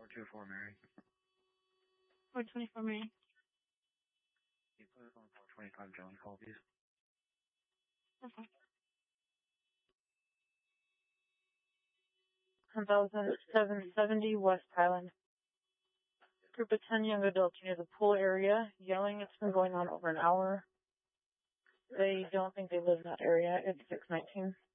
424 Mary. 424 Mary. You put us on 425 John call, please. Okay. 1,770 West Highland. Group of 10 young adults near the pool area, yelling. It's been going on over an hour. They don't think they live in that area. It's 619.